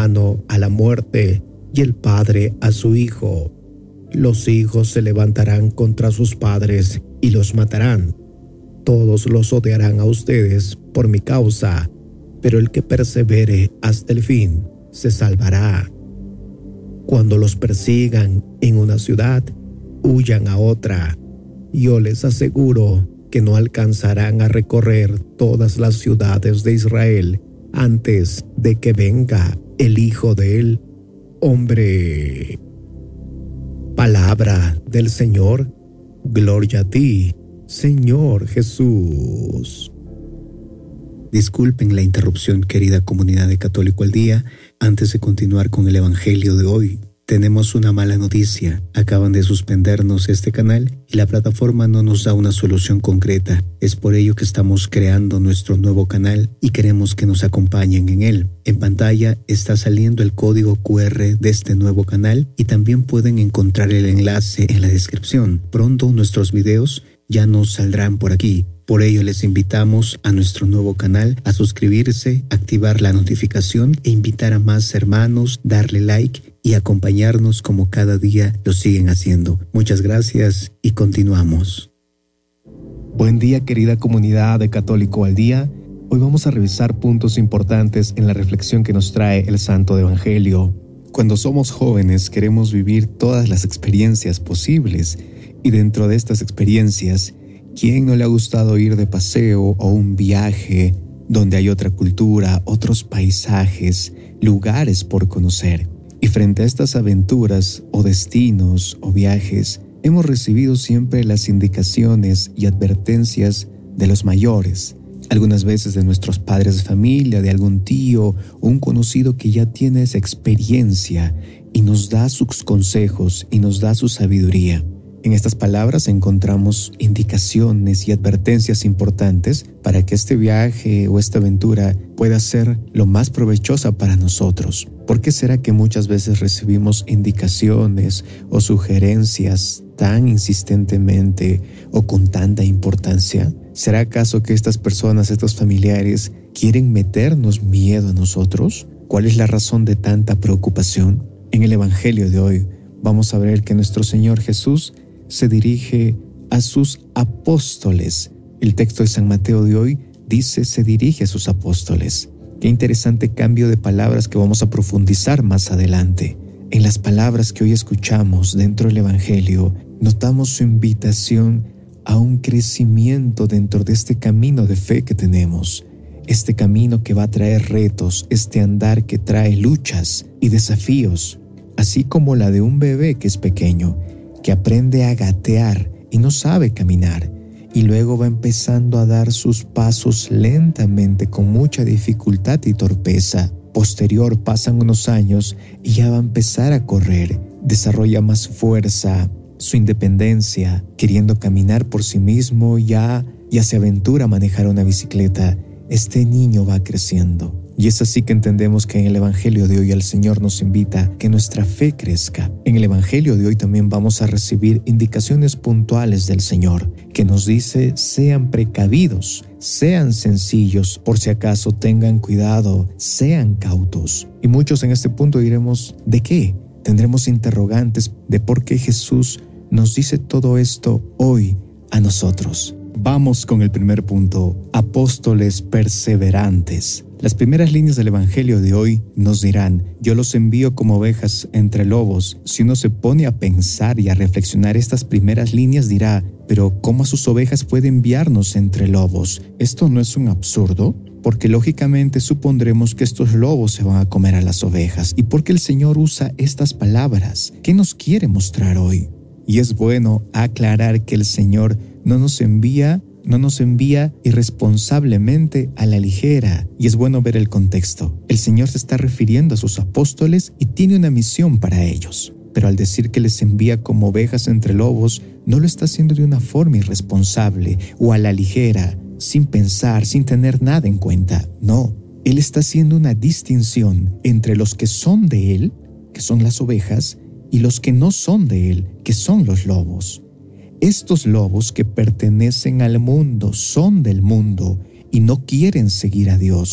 hermano a la muerte y el padre a su hijo. Los hijos se levantarán contra sus padres y los matarán. Todos los odiarán a ustedes por mi causa, pero el que persevere hasta el fin se salvará. Cuando los persigan en una ciudad, huyan a otra. Yo les aseguro que no alcanzarán a recorrer todas las ciudades de Israel antes de que venga el Hijo del Hombre. Palabra del Señor. Gloria a ti, Señor Jesús. Disculpen la interrupción, querida comunidad de Católico al Día. Antes de continuar con el Evangelio de hoy, tenemos una mala noticia. Acaban de suspendernos este canal y la plataforma no nos da una solución concreta. Es por ello que estamos creando nuestro nuevo canal y queremos que nos acompañen en él. En pantalla está saliendo el código QR de este nuevo canal y también pueden encontrar el enlace en la descripción. Pronto nuestros videos ya nos saldrán por aquí. Por ello les invitamos a nuestro nuevo canal a suscribirse, activar la notificación e invitar a más hermanos, darle like y acompañarnos como cada día lo siguen haciendo. Muchas gracias y continuamos. Buen día, querida comunidad de Católico al Día. Hoy vamos a revisar puntos importantes en la reflexión que nos trae el Santo Evangelio. Cuando somos jóvenes queremos vivir todas las experiencias posibles y dentro de estas experiencias, ¿quién no le ha gustado ir de paseo o un viaje donde hay otra cultura, otros paisajes, lugares por conocer? Y frente a estas aventuras o destinos o viajes, hemos recibido siempre las indicaciones y advertencias de los mayores, algunas veces de nuestros padres de familia, de algún tío o un conocido que ya tiene esa experiencia y nos da sus consejos y nos da su sabiduría. En estas palabras encontramos indicaciones y advertencias importantes para que este viaje o esta aventura pueda ser lo más provechosa para nosotros. ¿Por qué será que muchas veces recibimos indicaciones o sugerencias tan insistentemente o con tanta importancia? ¿Será acaso que estas personas, estos familiares, quieren meternos miedo a nosotros? ¿Cuál es la razón de tanta preocupación? En el Evangelio de hoy vamos a ver que nuestro Señor Jesús se dirige a sus apóstoles. El texto de San Mateo de hoy dice se dirige a sus apóstoles. Qué interesante cambio de palabras que vamos a profundizar más adelante. En las palabras que hoy escuchamos dentro del Evangelio, notamos su invitación a un crecimiento dentro de este camino de fe que tenemos. Este camino que va a traer retos, este andar que trae luchas y desafíos, así como la de un bebé que es pequeño, que aprende a gatear y no sabe caminar, y luego va empezando a dar sus pasos lentamente con mucha dificultad y torpeza. Posterior pasan unos años y ya va a empezar a correr, desarrolla más fuerza, su independencia, queriendo caminar por sí mismo, ya se aventura a manejar una bicicleta. Este niño va creciendo. Y es así que entendemos que en el Evangelio de hoy el Señor nos invita a que nuestra fe crezca. En el Evangelio de hoy también vamos a recibir indicaciones puntuales del Señor, que nos dice: sean precavidos, sean sencillos, por si acaso tengan cuidado, sean cautos. Y muchos en este punto diremos: ¿de qué? Tendremos interrogantes de por qué Jesús nos dice todo esto hoy a nosotros. Vamos con el primer punto: apóstoles perseverantes. Las primeras líneas del Evangelio de hoy nos dirán: yo los envío como ovejas entre lobos. Si uno se pone a pensar y a reflexionar estas primeras líneas, dirá: pero ¿cómo a sus ovejas puede enviarnos entre lobos? ¿Esto no es un absurdo? Porque lógicamente supondremos que estos lobos se van a comer a las ovejas. ¿Y por qué el Señor usa estas palabras? ¿Qué nos quiere mostrar hoy? Y es bueno aclarar que el Señor no nos envía irresponsablemente a la ligera, y es bueno ver el contexto. El Señor se está refiriendo a sus apóstoles y tiene una misión para ellos, pero al decir que les envía como ovejas entre lobos, no lo está haciendo de una forma irresponsable o a la ligera, sin pensar, sin tener nada en cuenta. No, Él está haciendo una distinción entre los que son de Él, que son las ovejas, y los que no son de Él, que son los lobos. Estos lobos que pertenecen al mundo son del mundo y no quieren seguir a Dios,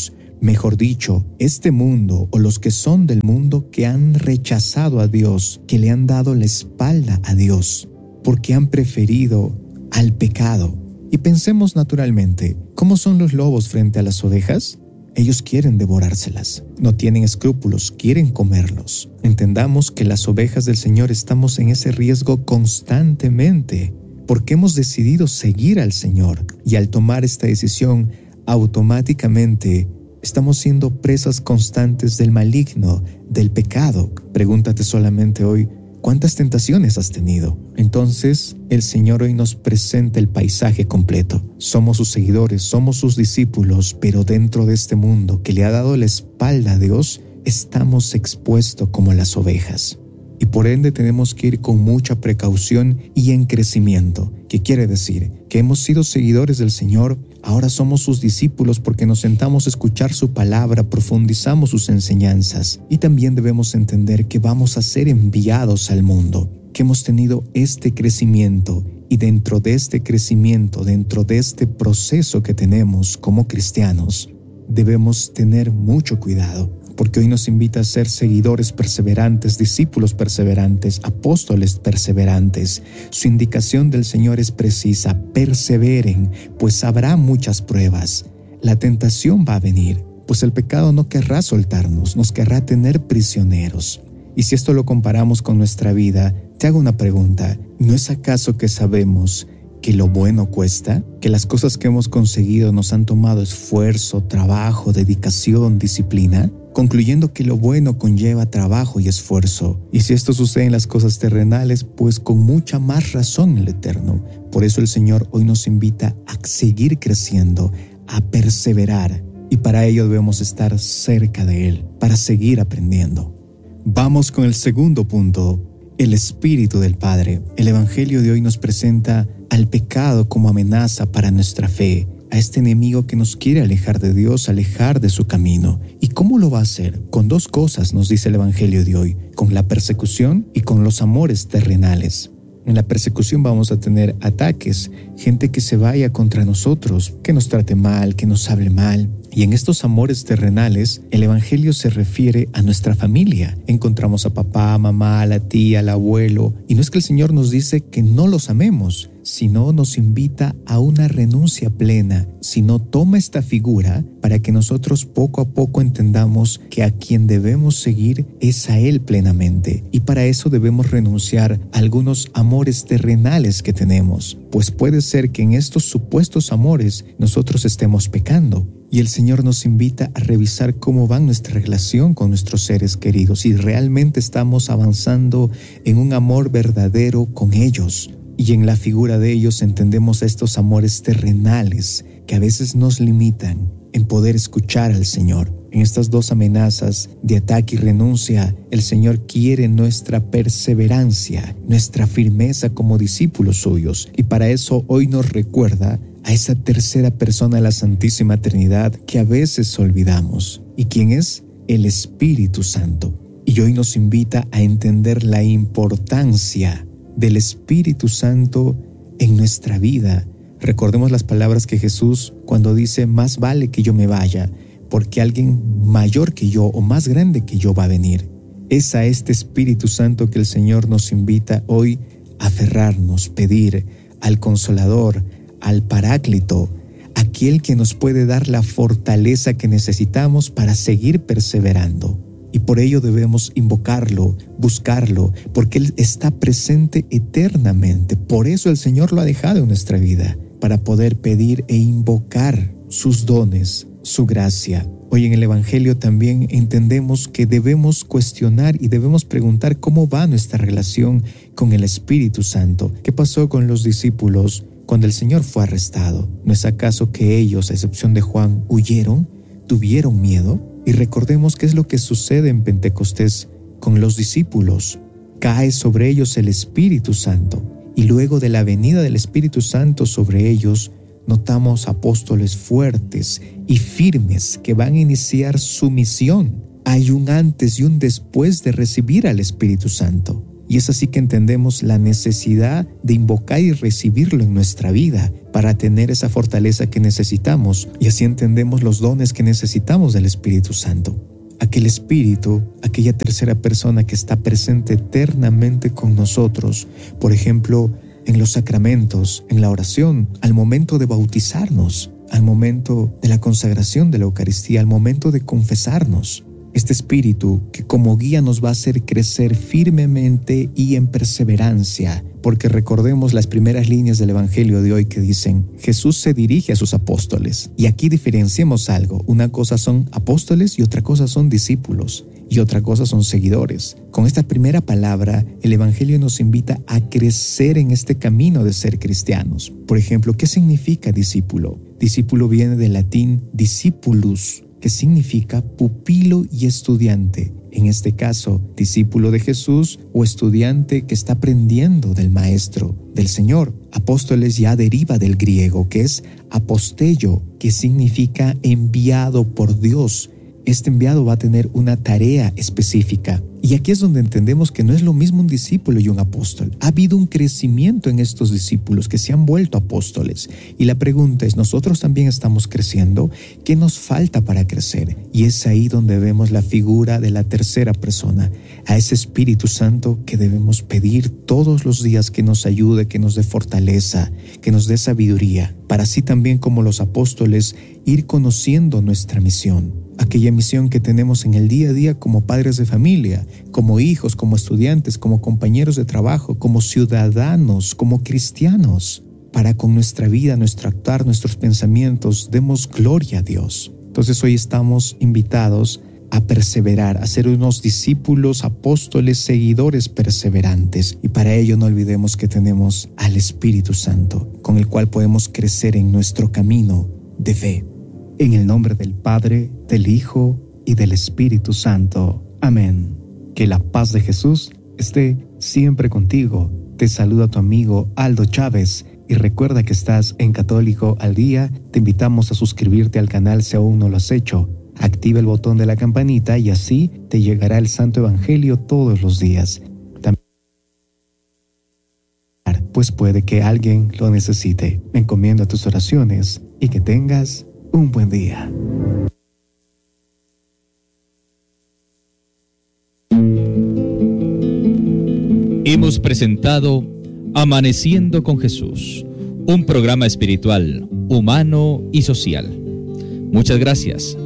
Mejor dicho, este mundo o los que son del mundo que han rechazado a Dios, que le han dado la espalda a Dios, porque han preferido al pecado. Y pensemos naturalmente, ¿cómo son los lobos frente a las ovejas? Ellos quieren devorárselas, no tienen escrúpulos, quieren comerlos. Entendamos que las ovejas del Señor estamos en ese riesgo constantemente, porque hemos decidido seguir al Señor, y al tomar esta decisión, automáticamente estamos siendo presas constantes del maligno, del pecado. Pregúntate solamente hoy, ¿cuántas tentaciones has tenido? Entonces, el Señor hoy nos presenta el paisaje completo. Somos sus seguidores, somos sus discípulos, pero dentro de este mundo que le ha dado la espalda a Dios, estamos expuestos como las ovejas. Y por ende tenemos que ir con mucha precaución y en crecimiento. ¿Qué quiere decir? Que hemos sido seguidores del Señor, ahora somos sus discípulos porque nos sentamos a escuchar su palabra, profundizamos sus enseñanzas. Y también debemos entender que vamos a ser enviados al mundo, que hemos tenido este crecimiento. Y dentro de este crecimiento, dentro de este proceso que tenemos como cristianos, debemos tener mucho cuidado. Porque hoy nos invita a ser seguidores perseverantes, discípulos perseverantes, apóstoles perseverantes. Su indicación del Señor es precisa: perseveren, pues habrá muchas pruebas. La tentación va a venir, pues el pecado no querrá soltarnos, nos querrá tener prisioneros. Y si esto lo comparamos con nuestra vida, te hago una pregunta: ¿no es acaso que sabemos que lo bueno cuesta? ¿Que las cosas que hemos conseguido nos han tomado esfuerzo, trabajo, dedicación, disciplina? Concluyendo que lo bueno conlleva trabajo y esfuerzo. Y si esto sucede en las cosas terrenales, pues con mucha más razón en el eterno. Por eso el Señor hoy nos invita a seguir creciendo, a perseverar. Y para ello debemos estar cerca de Él, para seguir aprendiendo. Vamos con el segundo punto: el Espíritu del Padre. El Evangelio de hoy nos presenta al pecado como amenaza para nuestra fe, a este enemigo que nos quiere alejar de Dios, alejar de su camino. ¿Y cómo lo va a hacer? Con dos cosas nos dice el Evangelio de hoy: con la persecución y con los amores terrenales. En la persecución vamos a tener ataques, gente que se vaya contra nosotros, que nos trate mal, que nos hable mal. Y en estos amores terrenales, el Evangelio se refiere a nuestra familia. Encontramos a papá, mamá, a la tía, al abuelo. Y no es que el Señor nos dice que no los amemos, sino nos invita a una renuncia plena, sino toma esta figura para que nosotros poco a poco entendamos que a quien debemos seguir es a Él plenamente. Y para eso debemos renunciar a algunos amores terrenales que tenemos, pues puede ser que en estos supuestos amores nosotros estemos pecando. Y el Señor nos invita a revisar cómo va nuestra relación con nuestros seres queridos y realmente estamos avanzando en un amor verdadero con ellos. Y en la figura de ellos entendemos estos amores terrenales que a veces nos limitan en poder escuchar al Señor. En estas dos amenazas de ataque y renuncia, el Señor quiere nuestra perseverancia, nuestra firmeza como discípulos suyos. Y para eso hoy nos recuerda a esa tercera persona de la Santísima Trinidad que a veces olvidamos. ¿Y quién es? El Espíritu Santo. Y hoy nos invita a entender la importancia del Espíritu Santo en nuestra vida. Recordemos las palabras que Jesús cuando dice: más vale que yo me vaya, porque alguien mayor que yo o más grande que yo va a venir. Es a este Espíritu Santo que el Señor nos invita hoy a aferrarnos, pedir al Consolador, al Paráclito, aquel que nos puede dar la fortaleza que necesitamos para seguir perseverando. Y por ello debemos invocarlo, buscarlo, porque Él está presente eternamente. Por eso el Señor lo ha dejado en nuestra vida, para poder pedir e invocar sus dones, su gracia. Hoy en el Evangelio también entendemos que debemos cuestionar y debemos preguntar cómo va nuestra relación con el Espíritu Santo. ¿Qué pasó con los discípulos cuando el Señor fue arrestado? ¿No es acaso que ellos, a excepción de Juan, huyeron, tuvieron miedo? Y recordemos qué es lo que sucede en Pentecostés con los discípulos. Cae sobre ellos el Espíritu Santo, y luego de la venida del Espíritu Santo sobre ellos, notamos apóstoles fuertes y firmes que van a iniciar su misión. Hay un antes y un después de recibir al Espíritu Santo. Y es así que entendemos la necesidad de invocar y recibirlo en nuestra vida para tener esa fortaleza que necesitamos, y así entendemos los dones que necesitamos del Espíritu Santo. Aquel Espíritu, aquella tercera persona que está presente eternamente con nosotros, por ejemplo, en los sacramentos, en la oración, al momento de bautizarnos, al momento de la consagración de la Eucaristía, al momento de confesarnos. Este Espíritu que como guía nos va a hacer crecer firmemente y en perseverancia, porque recordemos las primeras líneas del Evangelio de hoy que dicen: Jesús se dirige a sus apóstoles. Y aquí diferenciemos algo: una cosa son apóstoles y otra cosa son discípulos, y otra cosa son seguidores. Con esta primera palabra, el Evangelio nos invita a crecer en este camino de ser cristianos. Por ejemplo, ¿qué significa discípulo? Discípulo viene del latín discipulus, que significa pupilo y estudiante. En este caso, discípulo de Jesús o estudiante que está aprendiendo del Maestro, del Señor. Apóstoles ya deriva del griego, que es apostello, que significa enviado por Dios. Este enviado va a tener una tarea específica. Y aquí es donde entendemos que no es lo mismo un discípulo y un apóstol. Ha habido un crecimiento en estos discípulos que se han vuelto apóstoles. Y la pregunta es, ¿nosotros también estamos creciendo? ¿Qué nos falta para crecer? Y es ahí donde vemos la figura de la tercera persona, a ese Espíritu Santo que debemos pedir todos los días que nos ayude, que nos dé fortaleza, que nos dé sabiduría, para así también como los apóstoles ir conociendo nuestra misión. Aquella misión que tenemos en el día a día como padres de familia, como hijos, como estudiantes, como compañeros de trabajo, como ciudadanos, como cristianos, para con nuestra vida, nuestro actuar, nuestros pensamientos, demos gloria a Dios. Entonces hoy estamos invitados a perseverar, a ser unos discípulos, apóstoles, seguidores perseverantes. Y para ello no olvidemos que tenemos al Espíritu Santo, con el cual podemos crecer en nuestro camino de fe. En el nombre del Padre, del Hijo y del Espíritu Santo. Amén. Que la paz de Jesús esté siempre contigo. Te saluda tu amigo Aldo Chávez y recuerda que estás en Católico al Día. Te invitamos a suscribirte al canal si aún no lo has hecho. Activa el botón de la campanita y así te llegará el Santo Evangelio todos los días. También, pues puede que alguien lo necesite. Me encomiendo a tus oraciones y que tengas un buen día. Hemos presentado Amaneciendo con Jesús, un programa espiritual, humano y social. Muchas gracias